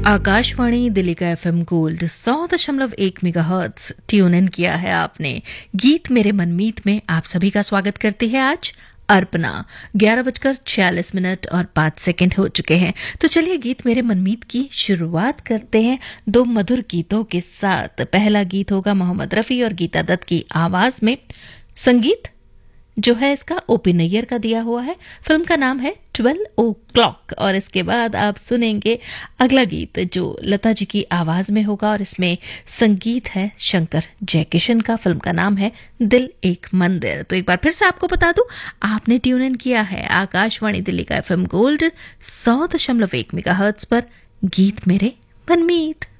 आकाशवाणी दिल्ली का FM gold 100.1 megahertz tune in किया है आपने। गीत मेरे मनमीत में आप सभी का स्वागत करती है आज अर्पणा। 11:46 और 5 सेकंड हो चुके हैं। तो चलिए गीत मेरे मनमीत की शुरुआत करते हैं दो मधुर गीतों के साथ। पहला गीत होगा मोहम्मद रफी और गीता दत्त की आवाज में। संगीत जो है इसका ओपी नैयर का दिया हुआ है। फिल्म का नाम है 12 o'clock। और इसके बाद आप सुनेंगे अगला गीत जो लता जी की आवाज में होगा और इसमें संगीत है शंकर जयकिशन का। फिल्म का नाम है दिल एक मंदिर। तो एक बार फिर से आपको बता दूं, आपने ट्यून इन किया है आकाशवाणी दिल्ली का एफएम गोल्ड 100.1 मेगाहर्ट्ज पर। गीत मेरे मनमीत।